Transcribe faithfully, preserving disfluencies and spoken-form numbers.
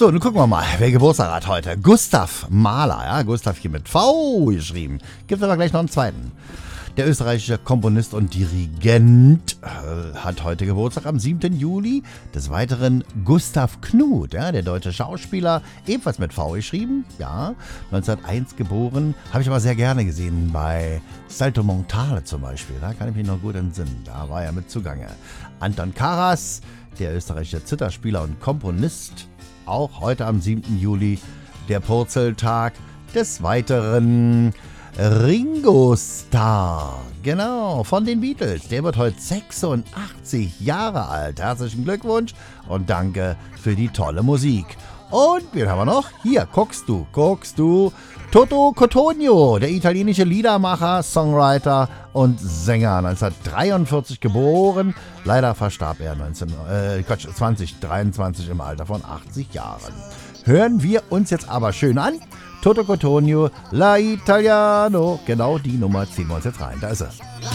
So, nun gucken wir mal, wer Geburtstag hat heute. Gustav Mahler, ja, Gustav hier mit V geschrieben. Gibt aber gleich noch einen zweiten. Der österreichische Komponist und Dirigent äh, hat heute Geburtstag am siebten Juli. Des Weiteren Gustav Knuth, ja, der deutsche Schauspieler, ebenfalls mit V geschrieben, ja, neunzehnhunderteins geboren. Habe ich aber sehr gerne gesehen bei Salto Mortale zum Beispiel. Da kann ich mich noch gut entsinnen. Da war er mit zugange. Anton Karas, der österreichische Zitherspieler und Komponist, auch heute am siebten Juli, der Purzeltag. Des Weiteren Ringo Starr, genau, von den Beatles. Der wird heute sechsundachtzig Jahre alt. Herzlichen Glückwunsch und danke für die tolle Musik. Und wen haben wir noch? Hier, guckst du, guckst du. Toto Cotugno, der italienische Liedermacher, Songwriter und Sänger, neunzehnhundertdreiundvierzig geboren. Leider verstarb er neunzehn, äh, Quatsch, zwanzig dreiundzwanzig im Alter von achtzig Jahren. Hören wir uns jetzt aber schön an. Toto Cotugno, La Italiano. Genau die Nummer ziehen wir uns jetzt rein. Da ist er.